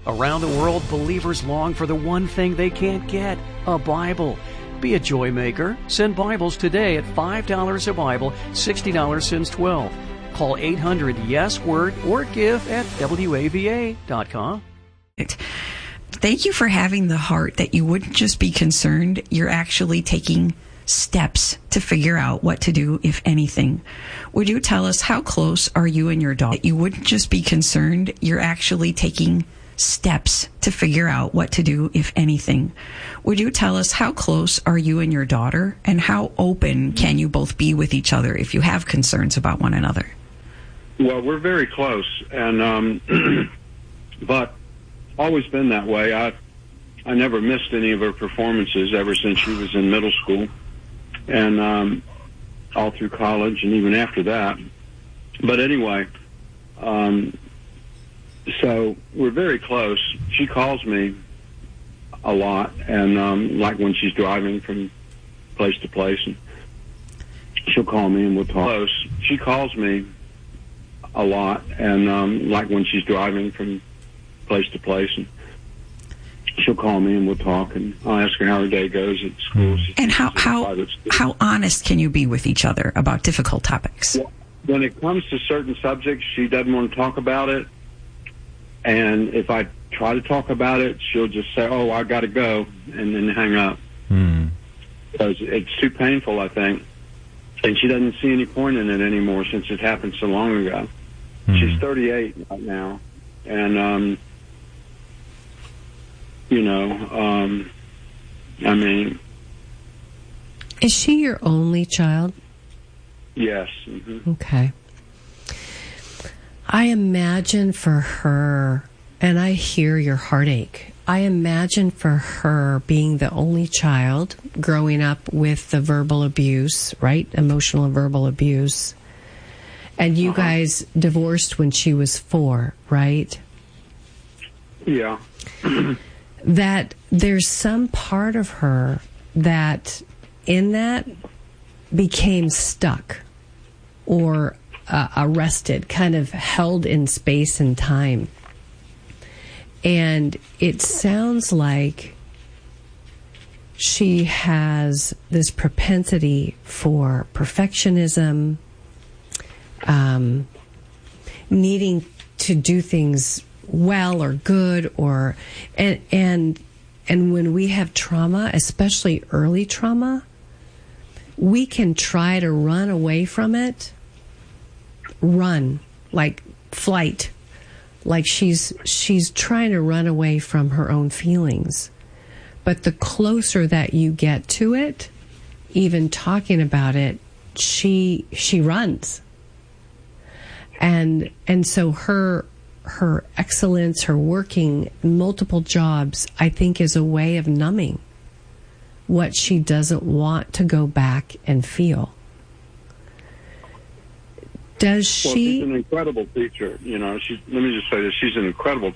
Around the world, believers long for the one thing they can't get, a Bible. Be a joy maker. Send Bibles today at $5 a Bible, $60 since 12. Call 800-YES-WORD or give at WAVA.com. Thank you for having the heart that you wouldn't just be concerned, you're actually taking steps to figure out what to do, if anything. Would you tell us, how close are you and your daughter? You wouldn't just be concerned, you're actually taking steps to figure out what to do, if anything. Would you tell us, how close are you and your daughter, and how open can you both be with each other if you have concerns about one another? Well, we're very close, and but always been that way. I never missed any of her performances ever since she was in middle school, and all through college, and even after that. But anyway, so we're very close. She calls me a lot, and like when she's driving from place to place, and she'll call me and we'll talk. Close. She calls me a lot, and like when she's driving from place to place, and she'll call me and we'll talk, and I'll ask her how her day goes at school. And how honest can you be with each other about difficult topics? When it comes to certain subjects, she doesn't want to talk about it. And if I try to talk about it, she'll just say, "Oh, I got to go," and then hang up. Because it's too painful, I think. And she doesn't see any point in it anymore since it happened so long ago. She's 38 right now. And, I mean... Is she your only child? Yes. Mm-hmm. Okay. I imagine for her, and I hear your heartache, I imagine for her being the only child, growing up with the verbal abuse, right? Emotional and verbal abuse. And you guys divorced when she was 4, right? Yeah. That there's some part of her that in that became stuck or arrested, kind of held in space and time. And it sounds like she has this propensity for perfectionism, needing to do things well or good, or and when we have trauma, especially early trauma, we can try to run away from it. Run, like flight, like she's trying to run away from her own feelings. But the closer that you get to it, even talking about it, she runs. And so her excellence, her working multiple jobs, I think is a way of numbing what she doesn't want to go back and feel. Does she? Well, she's an incredible teacher. Let me just say this: she's an incredible